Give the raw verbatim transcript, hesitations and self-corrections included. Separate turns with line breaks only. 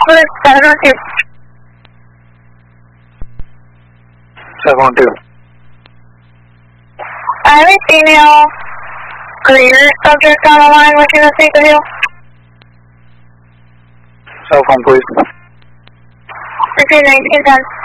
Clear seven one two.
seven one two.
I have a female clear subject on the line wishing to speak with you.
Cell phone, please.
Repeat nineteen ten.